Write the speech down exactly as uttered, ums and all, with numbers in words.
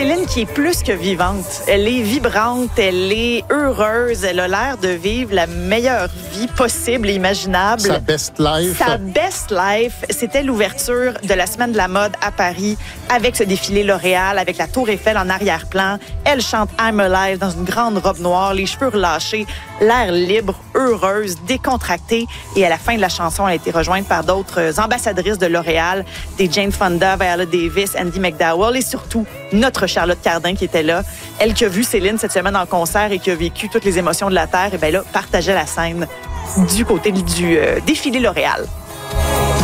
Céline qui est plus que vivante. Elle est vibrante, elle est heureuse, elle a l'air de vivre la meilleure vie possible et imaginable. Sa best life. Sa best life. C'était l'ouverture de la Semaine de la mode à Paris avec ce défilé L'Oréal, avec la Tour Eiffel en arrière-plan. Elle chante I'm Alive dans une grande robe noire, les cheveux relâchés, l'air libre, heureuse, décontractée. Et à la fin de la chanson, elle a été rejointe par d'autres ambassadrices de L'Oréal, des Jane Fonda, Viola Davis, Andie McDowell et surtout notre Charlotte Cardin qui était là. Elle qui a vu Céline cette semaine en concert et qui a vécu toutes les émotions de la Terre, et bien là, partageait la scène du côté du euh, défilé L'Oréal.